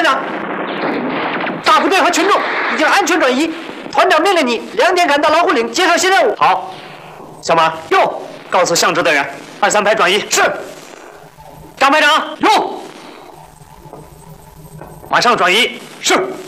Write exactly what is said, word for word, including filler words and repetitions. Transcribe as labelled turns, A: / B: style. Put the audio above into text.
A: 长，大部队和群众已经安全转移，团长命令你两点赶到老虎岭接受新任务。
B: 好，小马，
A: 哟，
B: 告诉向支队员，二三排转移。
A: 是。
B: 张排长，
A: 哟，
B: 马上转移。
A: 是。